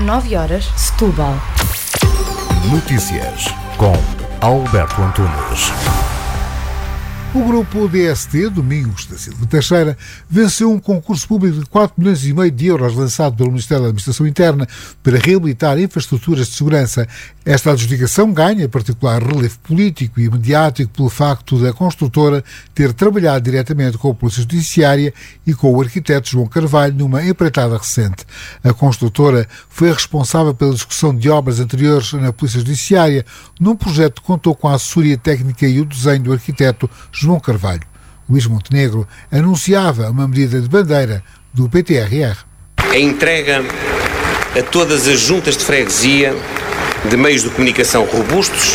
9h, Setúbal. Notícias com Alberto Antunes. O grupo DST, Domingos da Silva Teixeira, venceu um concurso público de 4,5 milhões de euros lançado pelo Ministério da Administração Interna para reabilitar infraestruturas de segurança. Esta adjudicação ganha particular relevo político e mediático pelo facto da construtora ter trabalhado diretamente com a Polícia Judiciária e com o arquiteto João Carvalho numa empreitada recente. A construtora foi a responsável pela execução de obras anteriores na Polícia Judiciária, num projeto que contou com a assessoria técnica e o desenho do arquiteto João Carvalho. Luís Montenegro anunciava uma medida de bandeira do PTRR. A entrega a todas as juntas de freguesia de meios de comunicação robustos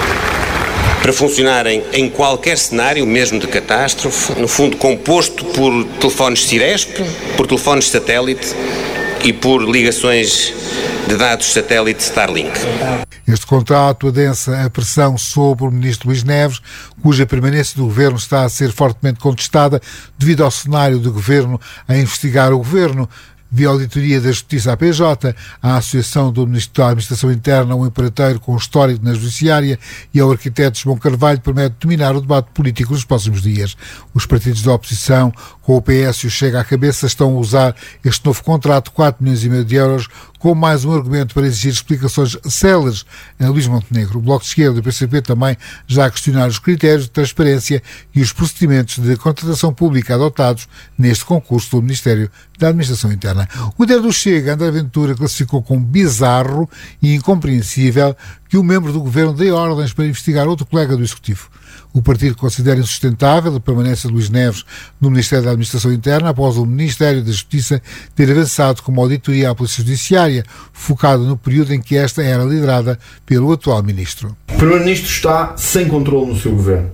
para funcionarem em qualquer cenário, mesmo de catástrofe, no fundo composto por telefones Ciresp, por telefones satélite e por ligações de dados satélite Starlink. Este contrato adensa a pressão sobre o ministro Luís Neves, cuja permanência do governo está a ser fortemente contestada devido ao cenário do governo a investigar o governo. Via auditoria da Justiça à PJ, à Associação do Ministro da Administração Interna, um empreiteiro com histórico na Judiciária, e ao arquiteto João Carvalho, promete dominar o debate político nos próximos dias. Os partidos da oposição, com o PS e o Chega à cabeça, estão a usar este novo contrato de 4,5 milhões de euros como mais um argumento para exigir explicações céleres a Luís Montenegro. O Bloco de Esquerda e o PCP também já a questionar os critérios de transparência e os procedimentos de contratação pública adotados neste concurso do Ministério da Administração Interna. O líder do Chega, André Ventura, classificou como bizarro e incompreensível que um membro do governo dê ordens para investigar outro colega do Executivo. O partido considera insustentável a permanência de Luís Neves no Ministério da Administração Interna após o Ministério da Justiça ter avançado com uma auditoria à Polícia Judiciária, focada no período em que esta era liderada pelo atual Ministro. O Primeiro-Ministro está sem controle no seu governo.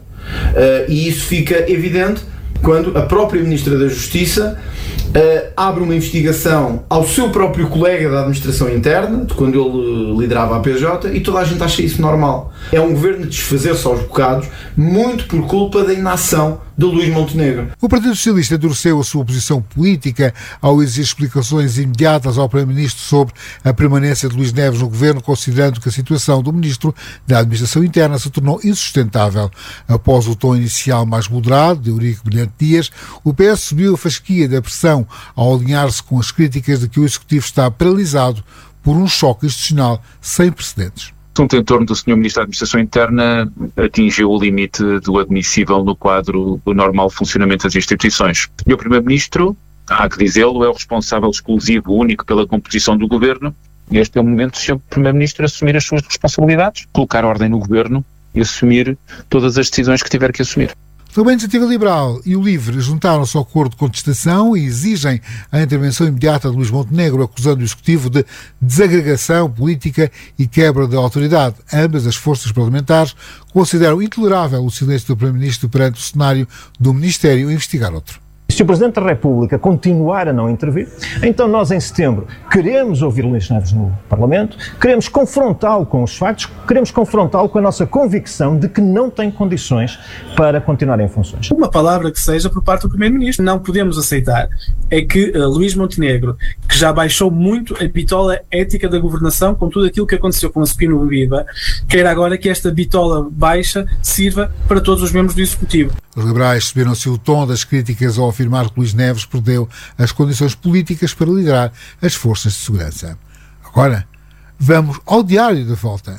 E isso fica evidente quando a própria Ministra da Justiça abre uma investigação ao seu próprio colega da Administração Interna, de quando ele liderava a PJ, e toda a gente acha isso normal. É um governo de desfazer-se aos bocados, muito por culpa da inação de Luís Montenegro. O Partido Socialista endureceu a sua posição política ao exigir explicações imediatas ao Primeiro-Ministro sobre a permanência de Luís Neves no governo, considerando que a situação do Ministro da Administração Interna se tornou insustentável. Após o tom inicial mais moderado de Eurico Brilhante Dias, o PS subiu a fasquia da pressão ao alinhar-se com as críticas de que o Executivo está paralisado por um choque institucional sem precedentes. O assunto em torno do Sr. Ministro da Administração Interna atingiu o limite do admissível no quadro do normal funcionamento das instituições. E o Primeiro-Ministro, há que dizê-lo, é o responsável exclusivo, único pela composição do Governo. Este é o momento do Sr. Primeiro-Ministro assumir as suas responsabilidades, colocar ordem no Governo e assumir todas as decisões que tiver que assumir. Também a Iniciativa Liberal e o LIVRE juntaram-se ao coro de contestação e exigem a intervenção imediata de Luís Montenegro, acusando o Executivo de desagregação política e quebra da autoridade. Ambas as forças parlamentares consideram intolerável o silêncio do Primeiro-Ministro perante o cenário do Ministério a investigar outro. Se o Presidente da República continuar a não intervir, então nós em setembro queremos ouvir Luís Neves no Parlamento, queremos confrontá-lo com os factos, queremos confrontá-lo com a nossa convicção de que não tem condições para continuar em funções. Uma palavra que seja por parte do Primeiro-Ministro. Não podemos aceitar é que Luís Montenegro, que já baixou muito a bitola ética da governação com tudo aquilo que aconteceu com a Spino Viva, queira agora que esta bitola baixa sirva para todos os membros do Executivo. Os liberais subiram-se o tom das críticas ao afirmar que Luís Neves perdeu as condições políticas para liderar as forças de segurança. Agora, vamos ao Diário da Volta.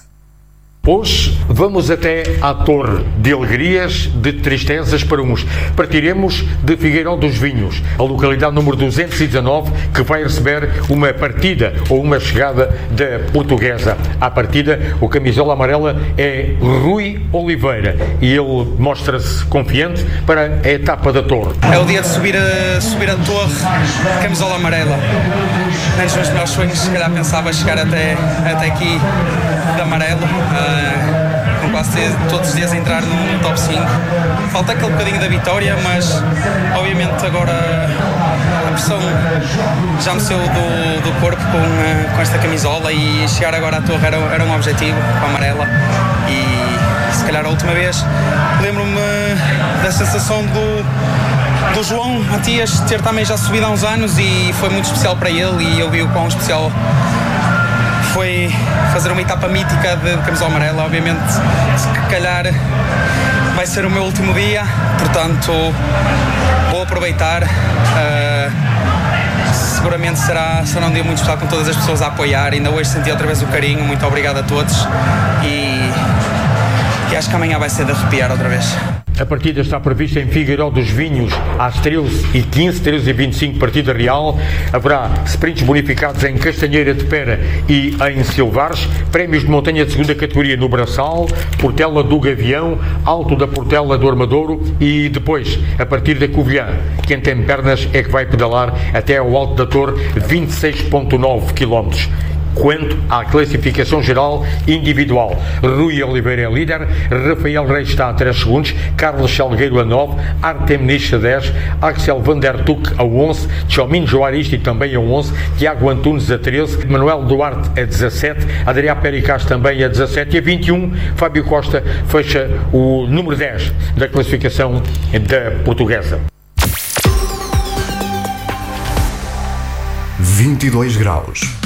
Hoje vamos até à Torre, de alegrias, de tristezas para uns. Partiremos de Figueirão dos Vinhos, a localidade número 219, que vai receber uma partida ou uma chegada da Portuguesa. À partida, o camisola amarela é Rui Oliveira e ele mostra-se confiante para a etapa da Torre. É o dia de subir a Torre, camisola amarela. Antes dos meus sonhos, se calhar pensava chegar até aqui de amarelo. Com quase todos os dias entrar no top 5. Falta aquele bocadinho da vitória, mas obviamente agora a pressão já me saiu do corpo com esta camisola e chegar agora à Torre era um objetivo, com a amarela. E se calhar a última vez lembro-me da sensação do João Matias ter também já subido há uns anos e foi muito especial para ele e eu vi o quão especial foi fazer uma etapa mítica de camisola amarela. Obviamente, se calhar vai ser o meu último dia, portanto vou aproveitar. Seguramente será um dia muito especial, com todas as pessoas a apoiar. Ainda hoje senti outra vez o carinho. Muito obrigado a todos e acho que amanhã vai ser de arrepiar outra vez. A partida está prevista em Figueiró dos Vinhos às 13h15, 13h25, partida real. Haverá sprints bonificados em Castanheira de Pera e em Silvares, prémios de montanha de segunda categoria no Braçal, Portela do Gavião, Alto da Portela do Armadouro e depois, a partir da Covilhã. Quem tem pernas é que vai pedalar até ao Alto da Torre, 26,9 km. Quanto à classificação geral individual, Rui Oliveira é líder, Rafael Reis está a 3 segundos, Carlos Salgueiro a 9, Artem Nish a 10, Axel Van der Tuck a 11, Tchomino Joaristi também a 11, Tiago Antunes a 13, Manuel Duarte a 17, Adrià Pericaz também a 17 e a 21, Fábio Costa fecha o número 10 da classificação da portuguesa. 22 graus.